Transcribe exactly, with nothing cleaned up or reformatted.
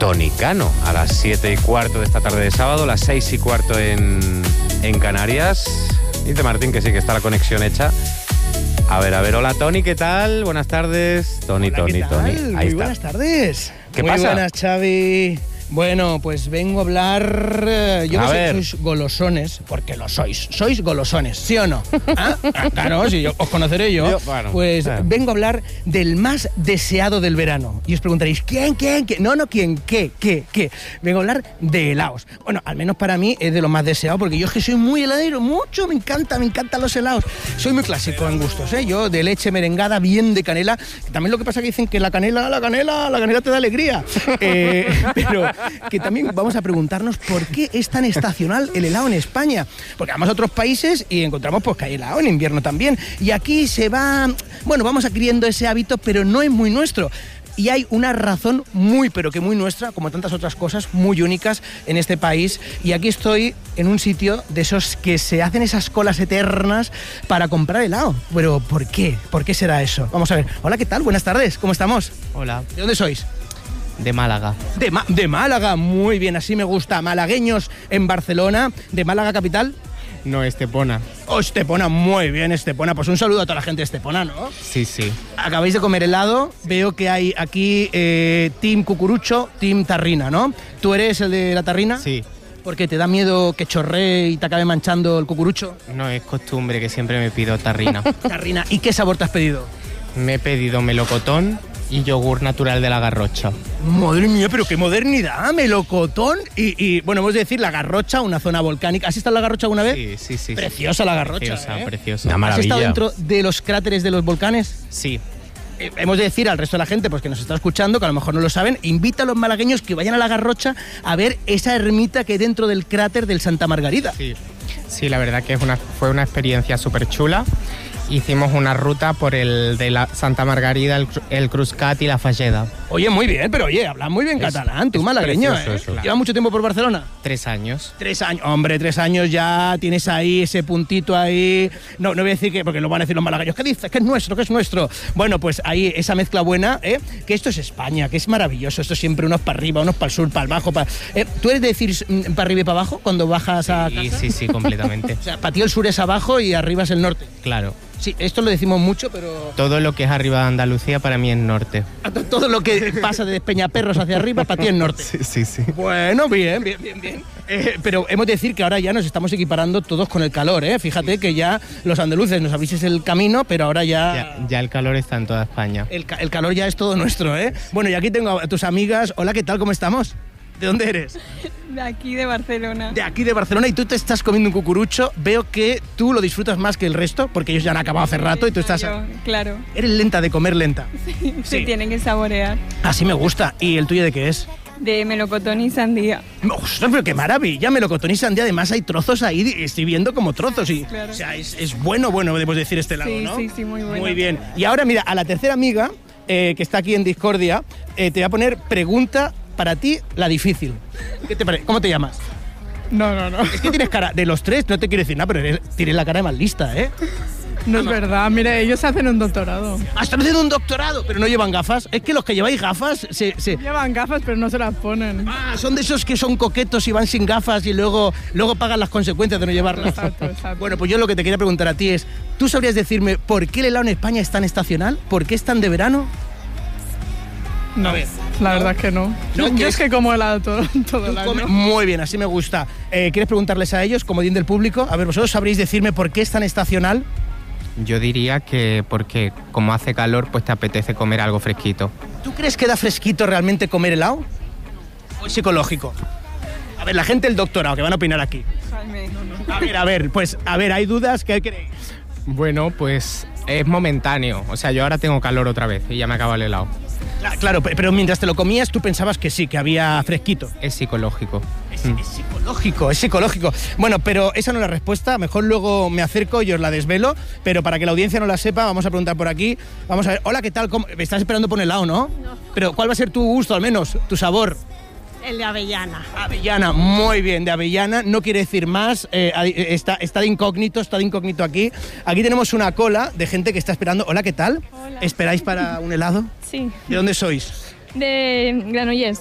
Tonicano, a las siete y cuarto de esta tarde de sábado, las seis y cuarto en, en Canarias. Dice Martín que sí, que está la conexión hecha. A ver, a ver, hola Tony, ¿qué tal? Buenas tardes. Tony, Hola, Tony, ¿qué tal? Tony. Ahí Muy está. buenas tardes. ¿Qué Muy pasa? buenas, Xavi. Bueno, pues vengo a hablar... eh, Yo A no sé ver. si sois golosones, porque lo sois. Sois golosones, ¿sí o no? ¿Ah? Ah, claro, si yo, os conoceré yo. Yo, bueno, pues eh. vengo a hablar del más deseado del verano. Y os preguntaréis, ¿quién, quién, quién? No, no, ¿quién, qué, qué, qué? Vengo a hablar de helados. Bueno, al menos para mí es de lo más deseado, porque yo es que soy muy heladero, mucho, me encanta, me encantan los helados. Soy muy clásico en gustos, ¿eh? Yo de leche merengada, bien de canela. También lo que pasa es que dicen que la canela, la canela, la canela te da alegría. Eh, pero que también vamos a preguntarnos por qué es tan estacional el helado en España. Porque vamos a otros países y encontramos pues que hay helado en invierno también. Y aquí se va... Bueno, vamos adquiriendo ese hábito, pero no es muy nuestro. Y hay una razón muy, pero que muy nuestra, como tantas otras cosas, muy únicas en este país. Y aquí estoy en un sitio de esos que se hacen esas colas eternas para comprar helado. Pero ¿por qué? ¿Por qué será eso? Vamos a ver. Hola, ¿qué tal? Buenas tardes. ¿Cómo estamos? Hola, ¿De dónde sois? de Málaga. De, Ma- de Málaga. Muy bien, así me gusta. Malagueños en Barcelona. ¿De Málaga capital? No, Estepona. Oh, Estepona, muy bien, Estepona. Pues un saludo a toda la gente de Estepona, ¿no? Sí, sí. Acabáis de comer helado. Veo que hay aquí eh, Team Cucurucho, Team Tarrina, ¿no? ¿Tú eres el de la Tarrina? Sí. Porque te da miedo que chorree y te acabe manchando el cucurucho. No es costumbre que siempre me pido tarrina. Tarrina. ¿Y qué sabor te has pedido? Me he pedido melocotón y yogur natural de la Garrocha. Madre mía, pero qué modernidad, melocotón y, y bueno, hemos de decir la Garrocha, una zona volcánica. ¿Has estado en la Garrocha alguna vez? Sí, sí, sí. Preciosa la Garrocha, Preciosa, ¿eh? preciosa. Una ¿Has estado maravilla. dentro de los cráteres de los volcanes? Sí. Eh, hemos de decir al resto de la gente pues que nos está escuchando, que a lo mejor no lo saben, invita a los malagueños que vayan a la Garrocha a ver esa ermita que hay dentro del cráter del Santa Margarida. Sí, sí, la verdad que es una, fue una experiencia súper chula. Hicimos una ruta por el de la Santa Margarida, el, Cru- el Cruscat y la Falleda. Oye, muy bien, pero oye, hablas muy bien Es- catalán, tú es malagueño, precioso ¿eh? eso, claro. ¿Llevas mucho tiempo por Barcelona? Tres años. Tres años, hombre, tres años ya tienes ahí ese puntito ahí. No, no voy a decir que, porque lo van a decir los malagueños, ¿qué dices? Que es nuestro, que es nuestro. Bueno, pues ahí esa mezcla buena, ¿eh? Que esto es España, que es maravilloso. Esto siempre unos para arriba, unos para el sur, para el bajo. Para... ¿Eh? ¿Tú eres de decir mm, para arriba y para abajo cuando bajas a Sí, casa? sí, sí, completamente. O sea, para ti el sur es abajo y arriba es el norte. Claro. Sí, esto lo decimos mucho, pero Todo lo que es arriba de Andalucía para mí es norte. todo lo que pasa de Peñaperros hacia arriba para ti es norte. sí, sí. Bueno, bien, bien, bien, bien. Eh, pero hemos de decir que ahora ya nos estamos equiparando todos con el calor, ¿eh? Fíjate que ya los andaluces nos avises el camino, pero ahora ya... Ya, ya el calor está en toda España. El, ca- el calor ya es todo nuestro, ¿eh? Bueno, y aquí tengo a tus amigas. Hola, ¿qué tal? ¿Cómo estamos? ¿De dónde eres? De aquí, de Barcelona. De aquí, de Barcelona, y tú te estás comiendo un cucurucho. Veo que tú lo disfrutas más que el resto, porque ellos ya han acabado hace rato y tú estás... Yo, claro, Eres lenta de comer lenta. se tienen que saborear. Así me gusta. ¿Y el tuyo de qué es? De melocotón y sandía. ¡Ostras, pero qué maravilla! Melocotón y sandía, además hay trozos ahí, estoy viendo como trozos. Y, Claro. O sea, es, es bueno, bueno, debemos decir este lado, Sí, ¿no? sí, sí, muy bueno. Muy bien. Y ahora, mira, a la tercera amiga, eh, que está aquí en Discordia, eh, te voy a poner pregunta para ti, la difícil. ¿Qué te parece? ¿Cómo te llamas? No, no, no. Es que tienes cara, de los tres, no te quiero decir nada, pero eres- tienes la cara de más lista, ¿eh? No es verdad. Mire, ellos hacen un doctorado. Ah, están haciendo un doctorado, pero no llevan gafas. Es que los que lleváis gafas se... se- Llevan gafas, pero no se las ponen. Ah, son de esos que son coquetos y van sin gafas y luego, luego pagan las consecuencias de no llevarlas. Exacto, exacto. Bueno, pues yo lo que te quería preguntar a ti es, ¿tú sabrías decirme por qué el helado en España es tan estacional? ¿Por qué es tan de verano? No, a ver, la verdad es que no. No, Yo que es es- que como helado todo, todo el Tú comes- año. Muy bien, así me gusta. Eh, ¿Quieres preguntarles a ellos, como bien del público? A ver, ¿vosotros sabréis decirme por qué es tan estacional? Yo diría que porque como hace calor, pues te apetece comer algo fresquito. ¿Tú crees que da fresquito realmente comer helado? ¿O es psicológico? A ver, la gente del doctorado, que van a opinar aquí. Jaime. A ver, a ver, pues, a ver, hay dudas, ¿qué queréis? Bueno, pues es momentáneo. O sea, yo ahora tengo calor otra vez y ya me acaba el helado. Cla- Claro, pe- pero mientras te lo comías tú pensabas que sí, que había fresquito. Es psicológico. Es, Mm. es psicológico, es psicológico. Bueno, pero esa no es la respuesta. Mejor luego me acerco y os la desvelo. Pero para que la audiencia no la sepa, vamos a preguntar por aquí. Vamos a ver. Hola, ¿qué tal? ¿Cómo? Me estás esperando por un helado, ¿no? No. Pero ¿cuál va a ser tu gusto, al menos? ¿Tu sabor? El de avellana. Avellana, muy bien, de avellana. No quiere decir más. eh, está, está de incógnito, está de incógnito aquí. Aquí tenemos una cola de gente que está esperando. Hola, ¿qué tal? Hola. ¿Esperáis para un helado? Sí, ¿De dónde sois? de Granollers.